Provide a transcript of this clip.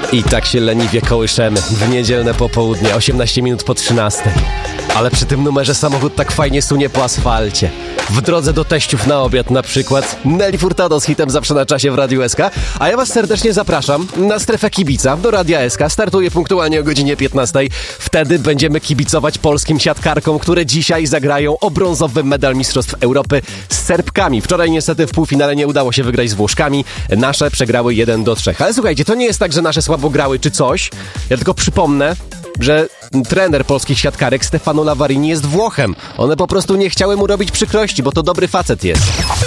I tak się leniwie kołyszemy w niedzielne popołudnie, 18 minut po 13. Ale przy tym numerze samochód tak fajnie sunie po asfalcie. W drodze do teściów na obiad na przykład Nelly Furtado z hitem Zawsze na czasie w Radiu SK. A ja was serdecznie zapraszam na strefę kibica do Radia SK. Startuje punktualnie o godzinie 15. Wtedy będziemy kibicować polskim siatkarkom, które dzisiaj zagrają o brązowy medal Mistrzostw Europy z Serbkami. Wczoraj niestety w półfinale nie udało się wygrać z Włoszkami. Nasze przegrały 1-3. Ale słuchajcie, to nie jest tak, że nasze słabo grały czy coś. Ja tylko przypomnę, że trener polskich siatkarek Stefano Lavarini jest Włochem. One po prostu nie chciały mu robić przykrości, bo to dobry facet jest.